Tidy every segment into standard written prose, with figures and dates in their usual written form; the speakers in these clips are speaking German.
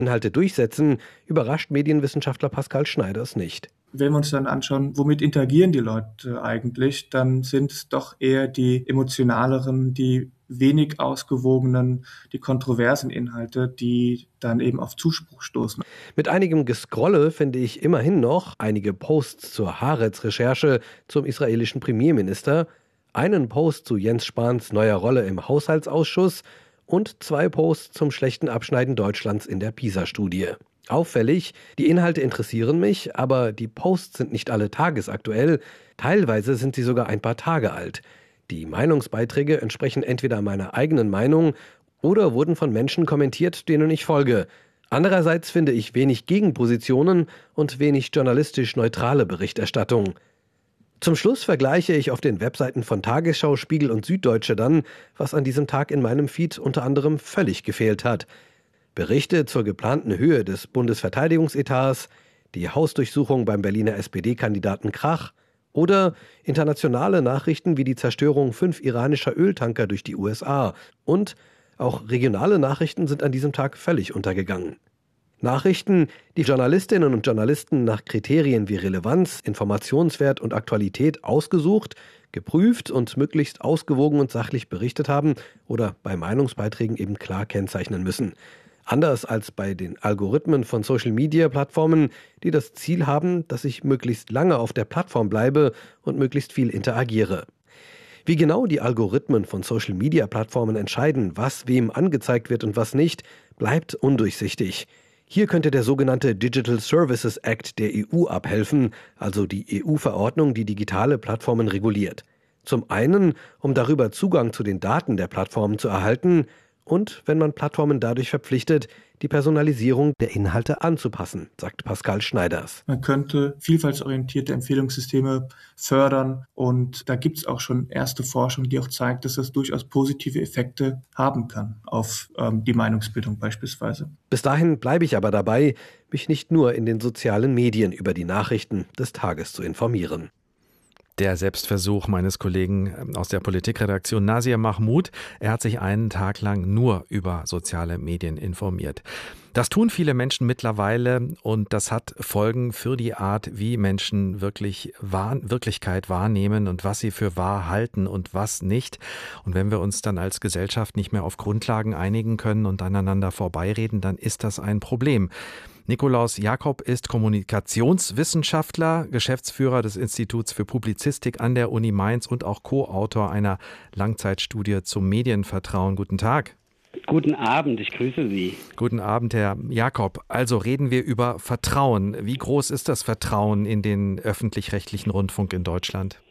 Inhalte durchsetzen, überrascht Medienwissenschaftler Pascal Schneiders nicht. Wenn wir uns dann anschauen, womit interagieren die Leute eigentlich, dann sind es doch eher die emotionaleren, die wenig ausgewogenen, die kontroversen Inhalte, die dann eben auf Zuspruch stoßen. Mit einigem Gescrolle finde ich immerhin noch einige Posts zur Haaretz-Recherche zum israelischen Premierminister, einen Post zu Jens Spahns neuer Rolle im Haushaltsausschuss und 2 Posts zum schlechten Abschneiden Deutschlands in der PISA-Studie. Auffällig, die Inhalte interessieren mich, aber die Posts sind nicht alle tagesaktuell, teilweise sind sie sogar ein paar Tage alt. Die Meinungsbeiträge entsprechen entweder meiner eigenen Meinung oder wurden von Menschen kommentiert, denen ich folge. Andererseits finde ich wenig Gegenpositionen und wenig journalistisch neutrale Berichterstattung. Zum Schluss vergleiche ich auf den Webseiten von Tagesschau, Spiegel und Süddeutsche dann, was an diesem Tag in meinem Feed unter anderem völlig gefehlt hat. Berichte zur geplanten Höhe des Bundesverteidigungsetats, die Hausdurchsuchung beim Berliner SPD-Kandidaten Krach oder internationale Nachrichten wie die Zerstörung 5 iranischer Öltanker durch die USA. Und auch regionale Nachrichten sind an diesem Tag völlig untergegangen. Nachrichten, die Journalistinnen und Journalisten nach Kriterien wie Relevanz, Informationswert und Aktualität ausgesucht, geprüft und möglichst ausgewogen und sachlich berichtet haben oder bei Meinungsbeiträgen eben klar kennzeichnen müssen. Anders als bei den Algorithmen von Social-Media-Plattformen, die das Ziel haben, dass ich möglichst lange auf der Plattform bleibe und möglichst viel interagiere. Wie genau die Algorithmen von Social-Media-Plattformen entscheiden, was wem angezeigt wird und was nicht, bleibt undurchsichtig. Hier könnte der sogenannte Digital Services Act der EU abhelfen, also die EU-Verordnung, die digitale Plattformen reguliert. Zum einen, um darüber Zugang zu den Daten der Plattformen zu erhalten und wenn man Plattformen dadurch verpflichtet, die Personalisierung der Inhalte anzupassen, sagt Pascal Schneiders. Man könnte vielfaltsorientierte Empfehlungssysteme fördern und da gibt es auch schon erste Forschung, die auch zeigt, dass das durchaus positive Effekte haben kann auf die Meinungsbildung beispielsweise. Bis dahin bleibe ich aber dabei, mich nicht nur in den sozialen Medien über die Nachrichten des Tages zu informieren. Der Selbstversuch meines Kollegen aus der Politikredaktion Nasir Mahmoud. Er hat sich einen Tag lang nur über soziale Medien informiert. Das tun viele Menschen mittlerweile und das hat Folgen für die Art, wie Menschen Wirklichkeit wahrnehmen und was sie für wahr halten und was nicht. Und wenn wir uns dann als Gesellschaft nicht mehr auf Grundlagen einigen können und aneinander vorbeireden, dann ist das ein Problem. Nikolaus Jakob ist Kommunikationswissenschaftler, Geschäftsführer des Instituts für Publizistik an der Uni Mainz und auch Co-Autor einer Langzeitstudie zum Medienvertrauen. Guten Tag. Guten Abend, ich grüße Sie. Guten Abend, Herr Jakob. Also reden wir über Vertrauen. Wie groß ist das Vertrauen in den öffentlich-rechtlichen Rundfunk in Deutschland?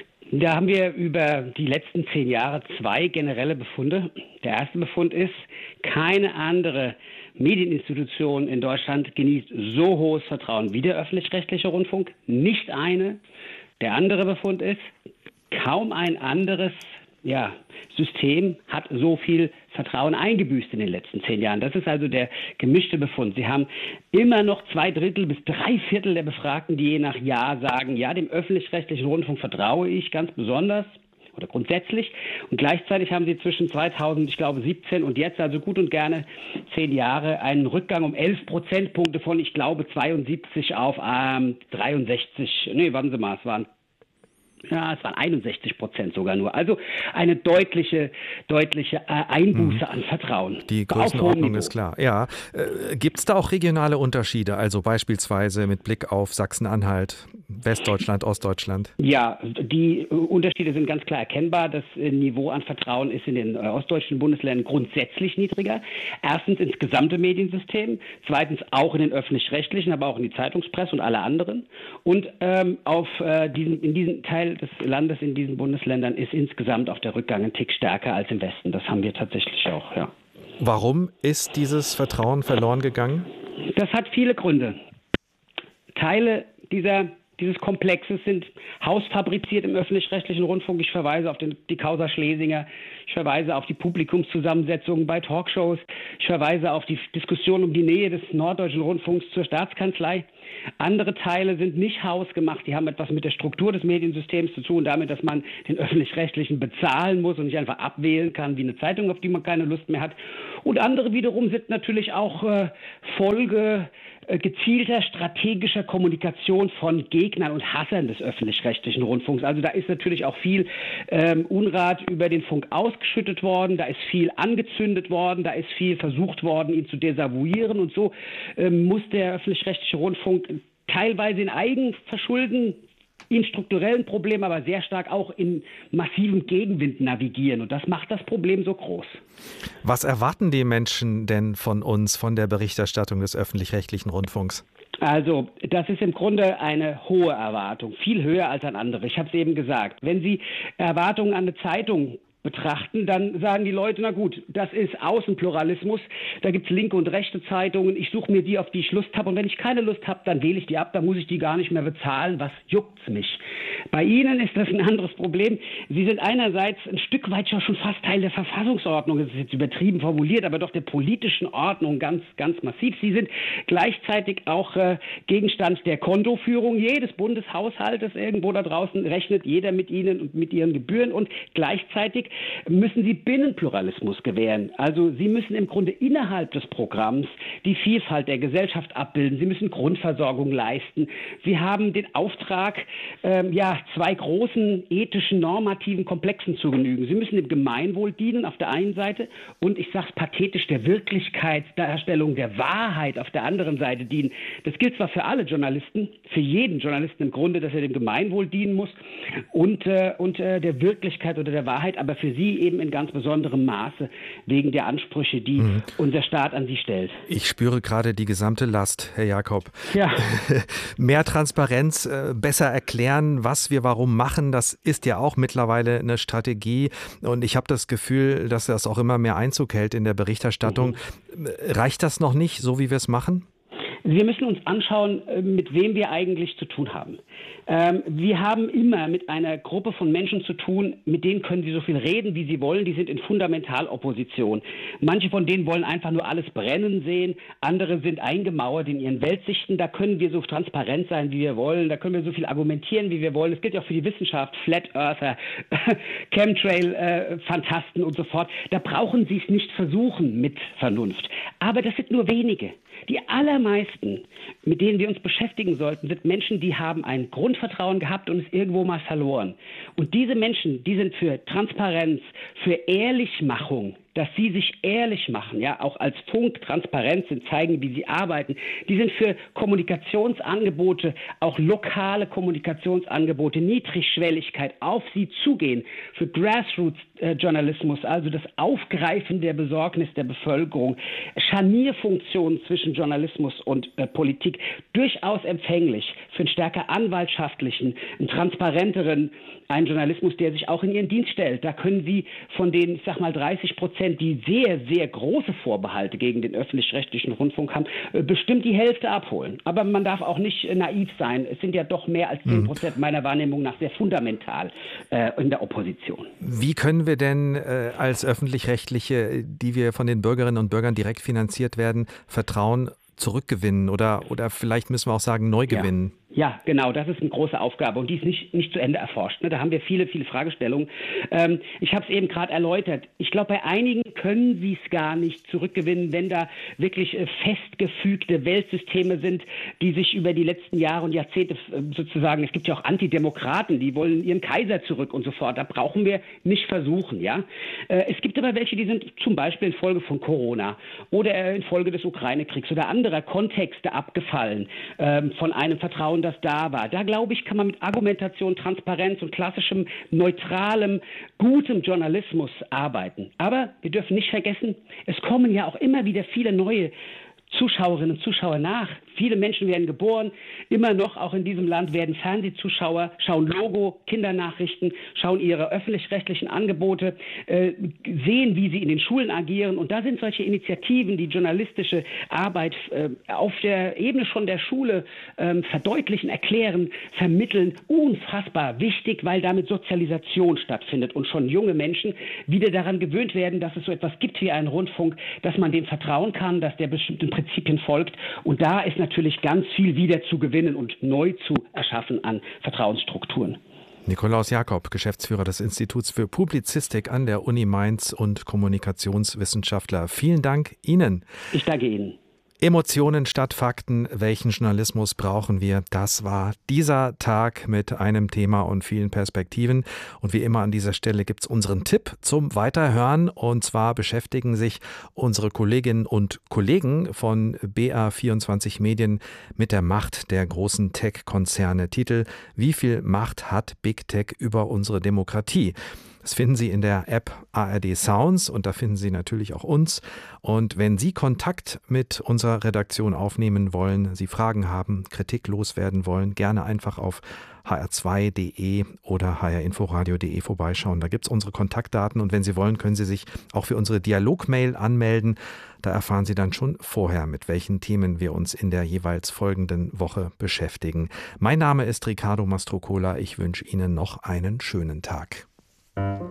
Da haben wir über die letzten 10 Jahre 2 generelle Befunde. Der erste Befund ist, keine andere Medieninstitution in Deutschland genießt so hohes Vertrauen wie der öffentlich-rechtliche Rundfunk. Nicht eine. Der andere Befund ist, kaum ein anderes System hat so viel Vertrauen eingebüßt in den letzten 10 Jahren. Das ist also der gemischte Befund. Sie haben immer noch 2/3 bis 3/4 der Befragten, die je nach Jahr sagen, ja, dem öffentlich-rechtlichen Rundfunk vertraue ich ganz besonders oder grundsätzlich. Und gleichzeitig haben sie zwischen 2017 und jetzt, also gut und gerne 10 Jahre, einen Rückgang um 11 Prozentpunkte von, ich glaube, 72 auf 63. Es waren 61% sogar nur. Also eine deutliche Einbuße an Vertrauen. Die Größenordnung ist klar. Ja. Gibt es da auch regionale Unterschiede? Also beispielsweise mit Blick auf Sachsen-Anhalt, Westdeutschland, Ostdeutschland? Ja, die Unterschiede sind ganz klar erkennbar. Das Niveau an Vertrauen ist in den ostdeutschen Bundesländern grundsätzlich niedriger. Erstens ins gesamte Mediensystem, zweitens auch in den öffentlich-rechtlichen, aber auch in die Zeitungspresse und alle anderen. Und in diesem Teil des Landes, in diesen Bundesländern, ist insgesamt auch der Rückgang ein Tick stärker als im Westen. Das haben wir tatsächlich auch, ja. Warum ist dieses Vertrauen verloren gegangen? Das hat viele Gründe. Teile dieser dieses Komplexes sind hausfabriziert im öffentlich-rechtlichen Rundfunk. Ich verweise auf die Causa Schlesinger, ich verweise auf die Publikumszusammensetzungen bei Talkshows, ich verweise auf die Diskussion um die Nähe des Norddeutschen Rundfunks zur Staatskanzlei. Andere Teile sind nicht hausgemacht, die haben etwas mit der Struktur des Mediensystems zu tun, damit, dass man den Öffentlich-Rechtlichen bezahlen muss und nicht einfach abwählen kann wie eine Zeitung, auf die man keine Lust mehr hat. Und andere wiederum sind natürlich auch Folge gezielter strategischer Kommunikation von Gegnern und Hassern des öffentlich-rechtlichen Rundfunks. Also da ist natürlich auch viel Unrat über den Funk ausgeschüttet worden, da ist viel angezündet worden, da ist viel versucht worden, ihn zu desavouieren und so muss der öffentlich-rechtliche Rundfunk teilweise in Eigenverschulden in strukturellen Problemen, aber sehr stark auch in massivem Gegenwind navigieren. Und das macht das Problem so groß. Was erwarten die Menschen denn von uns, von der Berichterstattung des öffentlich-rechtlichen Rundfunks? Also, das ist im Grunde eine hohe Erwartung, viel höher als an andere. Ich habe es eben gesagt. Wenn Sie Erwartungen an eine Zeitung betrachten, dann sagen die Leute, na gut, das ist Außenpluralismus, da gibt es linke und rechte Zeitungen, ich suche mir die, auf die ich Lust habe und wenn ich keine Lust habe, dann wähle ich die ab, dann muss ich die gar nicht mehr bezahlen, was juckt's mich? Bei Ihnen ist das ein anderes Problem. Sie sind einerseits ein Stück weit schon fast Teil der Verfassungsordnung, das ist jetzt übertrieben formuliert, aber doch der politischen Ordnung ganz, ganz massiv. Sie sind gleichzeitig auch Gegenstand der Kontoführung jedes Bundeshaushaltes irgendwo da draußen, rechnet jeder mit Ihnen und mit Ihren Gebühren und gleichzeitig müssen Sie Binnenpluralismus gewähren. Also Sie müssen im Grunde innerhalb des Programms die Vielfalt der Gesellschaft abbilden. Sie müssen Grundversorgung leisten. Sie haben den Auftrag, zwei großen ethischen, normativen Komplexen zu genügen. Sie müssen dem Gemeinwohl dienen auf der einen Seite und ich sage es pathetisch, der Wirklichkeitsdarstellung, der Wahrheit auf der anderen Seite dienen. Das gilt zwar für alle Journalisten, für jeden Journalisten im Grunde, dass er dem Gemeinwohl dienen muss und der Wirklichkeit oder der Wahrheit, aber für Sie eben in ganz besonderem Maße wegen der Ansprüche, die unser Staat an Sie stellt. Ich spüre gerade die gesamte Last, Herr Jakob. Ja. Mehr Transparenz, besser erklären, was wir warum machen, das ist ja auch mittlerweile eine Strategie. Und ich habe das Gefühl, dass das auch immer mehr Einzug hält in der Berichterstattung. Reicht das noch nicht, so wie wir es machen? Wir müssen uns anschauen, mit wem wir eigentlich zu tun haben. Wir haben immer mit einer Gruppe von Menschen zu tun, mit denen können Sie so viel reden, wie Sie wollen. Die sind in Fundamentalopposition. Manche von denen wollen einfach nur alles brennen sehen. Andere sind eingemauert in ihren Weltsichten. Da können wir so transparent sein, wie wir wollen. Da können wir so viel argumentieren, wie wir wollen. Das gilt ja auch für die Wissenschaft, Flat Earther, Chemtrail-Fantasten und so fort. Da brauchen Sie es nicht versuchen mit Vernunft. Aber das sind nur wenige. Die allermeisten, mit denen wir uns beschäftigen sollten, sind Menschen, die haben ein Grundvertrauen gehabt und es irgendwo mal verloren. Und diese Menschen, die sind für Transparenz, für Ehrlichmachung, dass sie sich ehrlich machen, ja, auch als Funk transparent sind, zeigen, wie sie arbeiten. Die sind für Kommunikationsangebote, auch lokale Kommunikationsangebote, Niedrigschwelligkeit, auf sie zugehen, für Grassroots-Journalismus, also das Aufgreifen der Besorgnis der Bevölkerung, Scharnierfunktionen zwischen Journalismus und Politik, durchaus empfänglich für einen stärker anwaltschaftlichen, einen transparenteren, einen Journalismus, der sich auch in ihren Dienst stellt. Da können Sie von den, ich sag mal, 30%, die sehr, sehr große Vorbehalte gegen den öffentlich-rechtlichen Rundfunk haben, bestimmt die Hälfte abholen. Aber man darf auch nicht naiv sein. Es sind ja doch mehr als 10% meiner Wahrnehmung nach sehr fundamental in der Opposition. Wie können wir denn als Öffentlich-Rechtliche, die wir von den Bürgerinnen und Bürgern direkt finanziert werden, Vertrauen zurückgewinnen oder vielleicht müssen wir auch sagen, neu gewinnen? Ja, genau, das ist eine große Aufgabe und die ist nicht zu Ende erforscht. Da haben wir viele, viele Fragestellungen. Ich habe es eben gerade erläutert. Ich glaube, bei einigen können sie es gar nicht zurückgewinnen, wenn da wirklich festgefügte Weltsysteme sind, die sich über die letzten Jahre und Jahrzehnte sozusagen, es gibt ja auch Antidemokraten, die wollen ihren Kaiser zurück und so fort. Da brauchen wir nicht versuchen, ja. Es gibt aber welche, die sind zum Beispiel infolge von Corona oder infolge des Ukraine-Kriegs oder anderer Kontexte abgefallen von einem Vertrauen, das da war. Da, glaube ich, kann man mit Argumentation, Transparenz und klassischem, neutralem, gutem Journalismus arbeiten. Aber wir dürfen nicht vergessen, es kommen ja auch immer wieder viele neue Zuschauerinnen und Zuschauer nach. Viele Menschen werden geboren, immer noch auch in diesem Land werden Fernsehzuschauer, schauen Logo, Kindernachrichten, schauen ihre öffentlich-rechtlichen Angebote, sehen, wie sie in den Schulen agieren. Und da sind solche Initiativen, die journalistische Arbeit auf der Ebene schon der Schule verdeutlichen, erklären, vermitteln, unfassbar wichtig, weil damit Sozialisation stattfindet und schon junge Menschen wieder daran gewöhnt werden, dass es so etwas gibt wie einen Rundfunk, dass man dem vertrauen kann, dass der bestimmten Prinzipien folgt. Und da ist natürlich ganz viel wieder zu gewinnen und neu zu erschaffen an Vertrauensstrukturen. Nikolaus Jakob, Geschäftsführer des Instituts für Publizistik an der Uni Mainz und Kommunikationswissenschaftler. Vielen Dank Ihnen. Ich danke Ihnen. Emotionen statt Fakten, welchen Journalismus brauchen wir? Das war dieser Tag mit einem Thema und vielen Perspektiven. Und wie immer an dieser Stelle gibt es unseren Tipp zum Weiterhören. Und zwar beschäftigen sich unsere Kolleginnen und Kollegen von BA24 Medien mit der Macht der großen Tech-Konzerne. Titel: Wie viel Macht hat Big Tech über unsere Demokratie? Das finden Sie in der App ARD Sounds und da finden Sie natürlich auch uns. Und wenn Sie Kontakt mit unserer Redaktion aufnehmen wollen, Sie Fragen haben, Kritik loswerden wollen, gerne einfach auf hr2.de oder hrinforadio.de vorbeischauen. Da gibt es unsere Kontaktdaten und wenn Sie wollen, können Sie sich auch für unsere Dialogmail anmelden. Da erfahren Sie dann schon vorher, mit welchen Themen wir uns in der jeweils folgenden Woche beschäftigen. Mein Name ist Ricardo Mastrocola. Ich wünsche Ihnen noch einen schönen Tag.